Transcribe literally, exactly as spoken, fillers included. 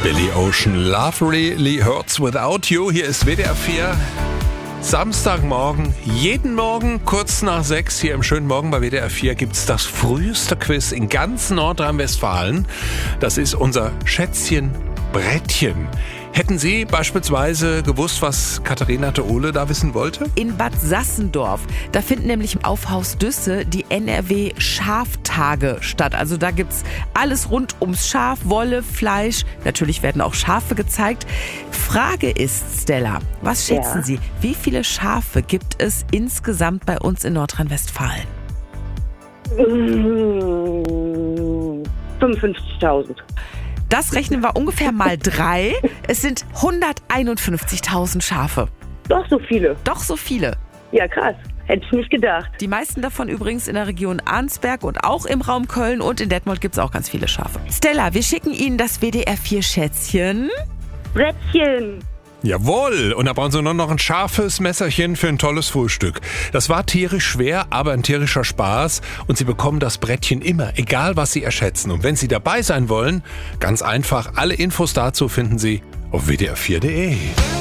Billy Ocean, Love Really Hurts Without You. Hier ist W D R vier. Samstagmorgen, jeden Morgen kurz nach sechs hier im schönen Morgen bei W D R vier gibt es das früheste Quiz in ganz Nordrhein-Westfalen. Das ist unser Schätzchen-Brettchen. Hätten Sie beispielsweise gewusst, was Katharina Theole da wissen wollte? In Bad Sassendorf, da finden nämlich im Aufhaus Düsse die N R W Schaftage statt. Also da gibt's alles rund ums Schaf, Wolle, Fleisch. Natürlich werden auch Schafe gezeigt. Frage ist, Stella, was schätzen Ja. Sie, wie viele Schafe gibt es insgesamt bei uns in Nordrhein-Westfalen? Mmh, fünfundfünfzigtausend. Das rechnen wir ungefähr mal drei. Es sind hunderteinundfünfzigtausend Schafe. Doch so viele. Doch so viele. Ja, krass. Hätte ich nicht gedacht. Die meisten davon übrigens in der Region Arnsberg und auch im Raum Köln, und in Detmold gibt es auch ganz viele Schafe. Stella, wir schicken Ihnen das W D R vier Schätzchen. Brettchen. Jawohl, und da brauchen Sie nur noch ein scharfes Messerchen für ein tolles Frühstück. Das war tierisch schwer, aber ein tierischer Spaß. Und Sie bekommen das Brettchen immer, egal was Sie erschätzen. Und wenn Sie dabei sein wollen, ganz einfach, alle Infos dazu finden Sie auf w d r vier punkt d e.